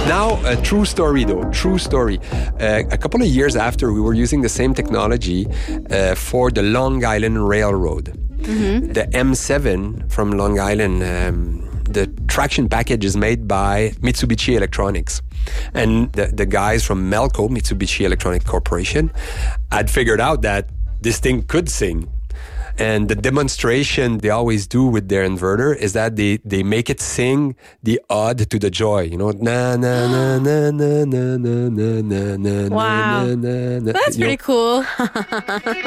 Now, a true story though, true story. A couple of years after, we were using the same technology for the Long Island Railroad. The M7 from Long Island, the traction package is made by Mitsubishi Electronics. And the guys from Melco, Mitsubishi Electronic Corporation, had figured out that this thing could sing. And the demonstration they always do with their inverter is that they make it sing the ode to the joy. You know, na na na na na na na na na na. Wow. na, na, na. That's pretty cool.